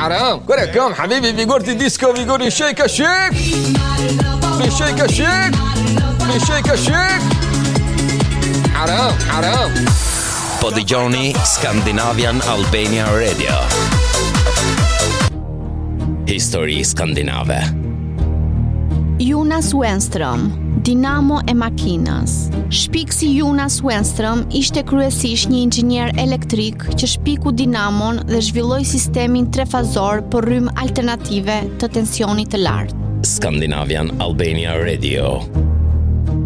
حرام كم حبيبي فيجورتي ديسكو فيجوري شيكا شيك شيكا شيك شيكا شيك حرام Po dëgjoni Scandinavian Albania Radio. Histori skandinave. Jonas Wenström, dinamo e makinës. Shpiksi Jonas Wenström ishte kryesisht një inxhinier elektrik që shpiku dinamon dhe zhvilloi sistemin trefazor për rrymë alternative të tensionit të lartë. Scandinavian Albania Radio.